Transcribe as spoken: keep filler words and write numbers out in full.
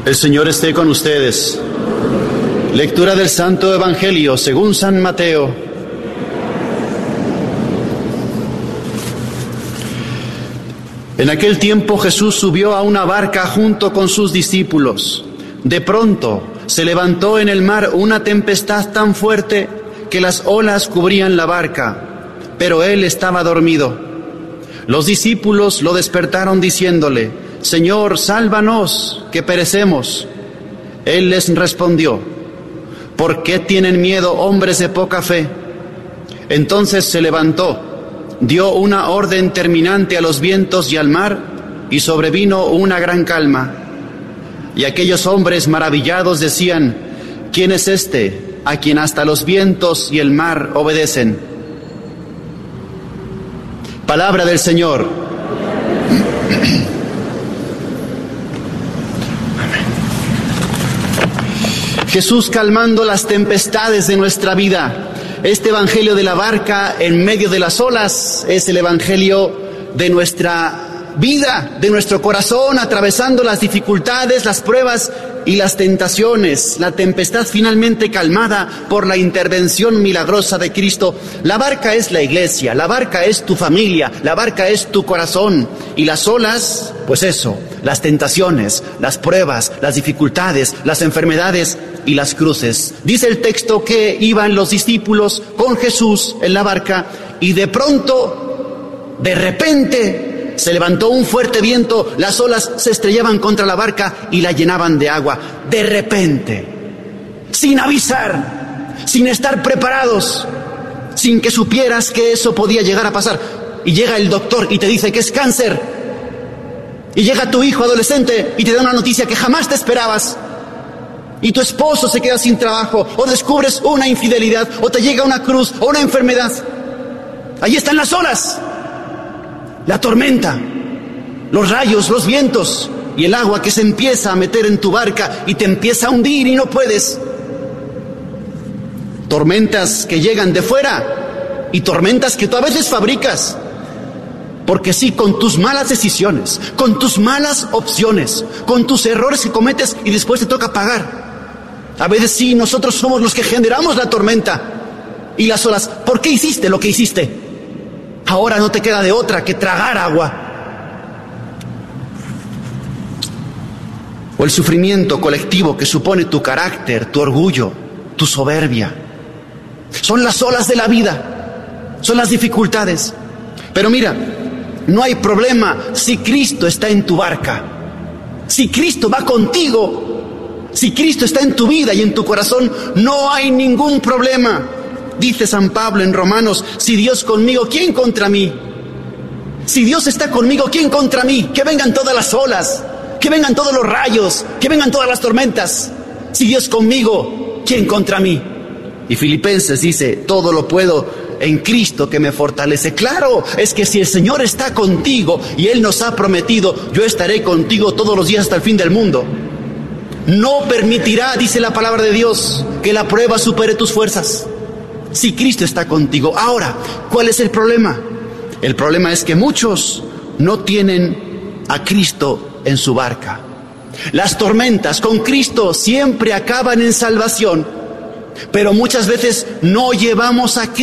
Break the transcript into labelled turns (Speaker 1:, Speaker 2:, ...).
Speaker 1: El Señor esté con ustedes. Lectura del Santo Evangelio según San Mateo. En aquel tiempo Jesús subió a una barca junto con sus discípulos. De pronto se levantó en el mar una tempestad tan fuerte que las olas cubrían la barca, pero él estaba dormido. Los discípulos lo despertaron diciéndole: Señor, sálvanos, que perecemos. Él les respondió: ¿por qué tienen miedo, hombres de poca fe? Entonces se levantó, dio una orden terminante a los vientos y al mar, y sobrevino una gran calma. Y aquellos hombres maravillados decían: ¿quién es este, a quien hasta los vientos y el mar obedecen? Palabra del Señor. Jesús calmando las tempestades de nuestra vida. Este evangelio de la barca en medio de las olas es el evangelio de nuestra vida, de nuestro corazón, atravesando las dificultades, las pruebas y las tentaciones. La tempestad finalmente calmada por la intervención milagrosa de Cristo. La barca es la iglesia, la barca es tu familia, la barca es tu corazón. Y las olas, pues eso, las tentaciones, las pruebas, las dificultades, las enfermedades y las cruces. Dice el texto que iban los discípulos con Jesús en la barca y de pronto, de repente, se levantó un fuerte viento, las olas se estrellaban contra la barca y la llenaban de agua. De repente, sin avisar, sin estar preparados, sin que supieras que eso podía llegar a pasar. Y llega el doctor y te dice que es cáncer. Y llega tu hijo adolescente y te da una noticia que jamás te esperabas. Y tu esposo se queda sin trabajo, o descubres una infidelidad, o te llega una cruz, o una enfermedad. Ahí están las olas, la tormenta, los rayos, los vientos y el agua que se empieza a meter en tu barca y te empieza a hundir y no puedes. Tormentas que llegan de fuera y tormentas que tú a veces fabricas. Porque sí, con tus malas decisiones, con tus malas opciones, con tus errores que cometes y después te toca pagar. A veces sí, nosotros somos los que generamos la tormenta y las olas. ¿Por qué hiciste lo que hiciste? Ahora no te queda de otra que tragar agua. O el sufrimiento colectivo que supone tu carácter, tu orgullo, tu soberbia. Son las olas de la vida, son las dificultades. Pero mira, no hay problema si Cristo está en tu barca, si Cristo va contigo, si Cristo está en tu vida y en tu corazón, no hay ningún problema. Dice San Pablo en Romanos: si Dios conmigo, ¿quién contra mí? Si Dios está conmigo, ¿quién contra mí? Que vengan todas las olas, que vengan todos los rayos, que vengan todas las tormentas. Si Dios conmigo, ¿quién contra mí? Y Filipenses dice: todo lo puedo en Cristo que me fortalece. Claro, es que si el Señor está contigo y Él nos ha prometido: yo estaré contigo todos los días hasta el fin del mundo. No permitirá, dice la palabra de Dios, que la prueba supere tus fuerzas. Si Cristo está contigo. Ahora, ¿cuál es el problema? El problema es que muchos no tienen a Cristo en su barca. Las tormentas con Cristo siempre acaban en salvación, pero muchas veces no llevamos a Cristo